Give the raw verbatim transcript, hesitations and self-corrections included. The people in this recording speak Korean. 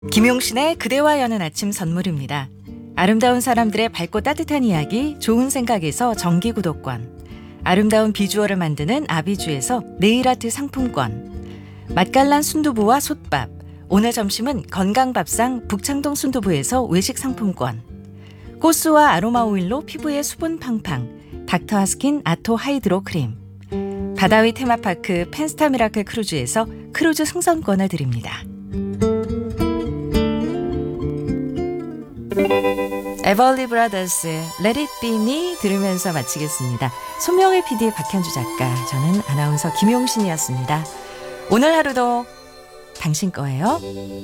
김용신의 그대와 여는 아침 선물입니다. 아름다운 사람들의 밝고 따뜻한 이야기, 좋은 생각에서 정기 구독권, 아름다운 비주얼을 만드는 아비주에서 네일아트 상품권, 맛깔난 순두부와 솥밥, 오늘 점심은 건강밥상 북창동 순두부에서 외식 상품권, 꽃수와 아로마 오일로 피부에 수분 팡팡 닥터하스킨 아토 하이드로 크림, 바다위 테마파크 펜스타 미라클 크루즈에서 크루즈 승선권을 드립니다. 에벌리 브라더스의 Let It Be Me 들으면서 마치겠습니다. 손명의 피디, 박현주 작가, 저는 아나운서 김용신이었습니다. 오늘 하루도 당신 거예요.